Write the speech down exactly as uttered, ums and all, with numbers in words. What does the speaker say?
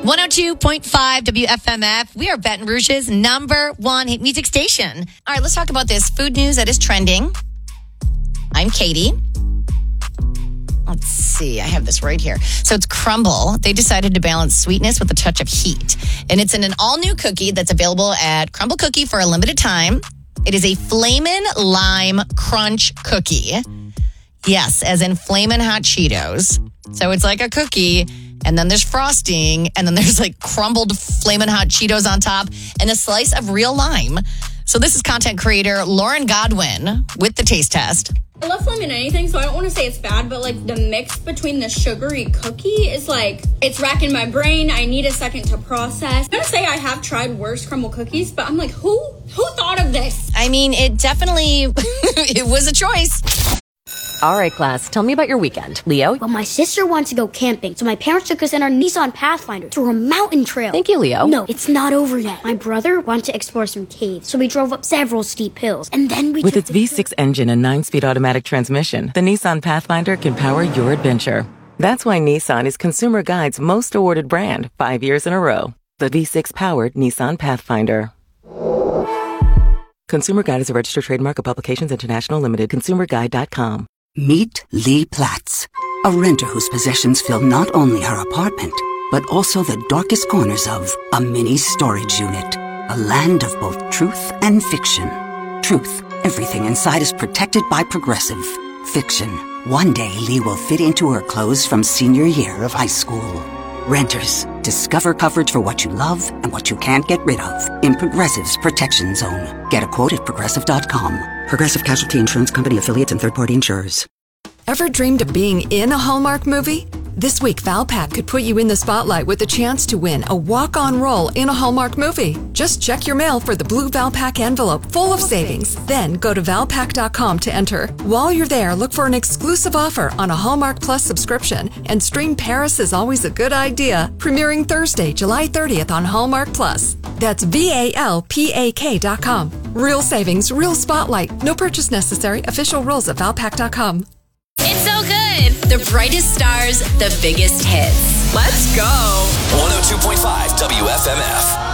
one oh two point five W F M F. We are Baton Rouge's number one hit music station. All right, let's talk about this food news that is trending. I'm Katie. Let's see. I have this right here. So it's Crumble. They decided to balance sweetness with a touch of heat. And it's in an all-new cookie that's available at Crumble Cookie for a limited time. It is a Flamin' Lime Crunch cookie. Yes, as in Flamin' Hot Cheetos. So it's like a cookie, and then there's frosting, and then there's like crumbled Flamin' Hot Cheetos on top, and a slice of real lime. So this is content creator Lauren Godwin with the taste test. I love Flamin' anything, so I don't want to say it's bad, but like the mix between the sugary cookie is like, it's racking my brain. I need a second to process. I'm going to say I have tried worse crumble cookies, but I'm like, who, who thought of this? I mean, it definitely, it was a choice. All right, class, tell me about your weekend. Leo? Well, my sister wants to go camping, so my parents took us in our Nissan Pathfinder through a mountain trail. Thank you, Leo. No, it's not over yet. My brother wanted to explore some caves, so we drove up several steep hills, and then we With took its V six engine and nine-speed automatic transmission, the Nissan Pathfinder can power your adventure. That's why Nissan is Consumer Guide's most awarded brand, five years in a row. The V six-powered Nissan Pathfinder. Consumer Guide is a registered trademark of Publications International Limited. consumer guide dot com. Meet Lee Platts, a renter whose possessions fill not only her apartment, but also the darkest corners of a mini storage unit. A land of both truth and fiction. Truth, everything inside is protected by Progressive. Fiction, one day Lee will fit into her clothes from senior year of high school. Renters, discover coverage for what you love and what you can't get rid of in Progressive's Protection Zone. Get a quote at progressive dot com. Progressive Casualty Insurance Company affiliates and third-party insurers. Ever dreamed of being in a Hallmark movie? This week, Valpak could put you in the spotlight with a chance to win a walk-on role in a Hallmark movie. Just check your mail for the blue Valpak envelope full of savings. Then go to valpak dot com to enter. While you're there, look for an exclusive offer on a Hallmark Plus subscription and stream Paris is Always a Good Idea, premiering Thursday, July thirtieth on Hallmark Plus. That's V A L P A K dot com. Real savings, real spotlight. No purchase necessary. Official rules at valpak dot com. It's so good. The brightest stars, the biggest hits. Let's go. one oh two point five W F M F.